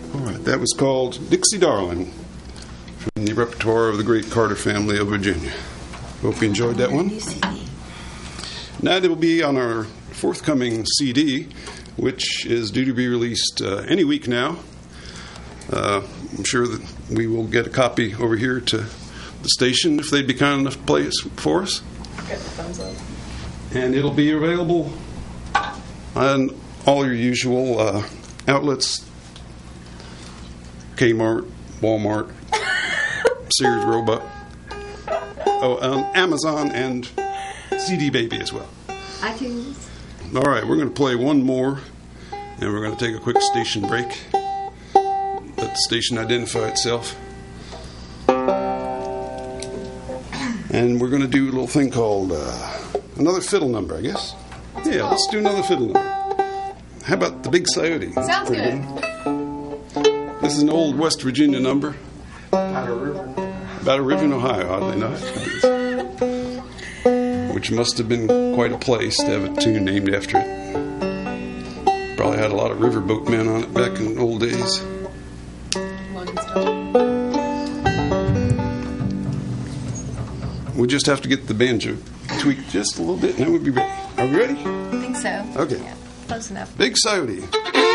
All right, that was called Dixie Darling from the repertoire of the great Carter family of Virginia. Hope you enjoyed that one. Now it will be on our forthcoming CD, which is due to be released any week now. I'm sure that we will get a copy over here to the station if they'd be kind enough to play it for us. Get the thumbs up. And it'll be available on all your usual outlets: Kmart, Walmart, Sears Roebuck, on Amazon, and CD Baby as well. iTunes. All right, we're going to play one more, and we're going to take a quick station break. Let the station identify itself. And we're going to do a little thing called another fiddle number, I guess. Yeah, let's do another fiddle number. How about the Big Coyote? Sounds good. This is an old West Virginia number. About a river in Ohio, oddly enough. Which must have been quite a place to have a tune named after it. Probably had a lot of riverboat men on it back in the old days. We just have to get the banjo tweaked just a little bit, and then we'll be ready. Are we ready? I think so. Okay. Yeah, close enough. Big Coyote.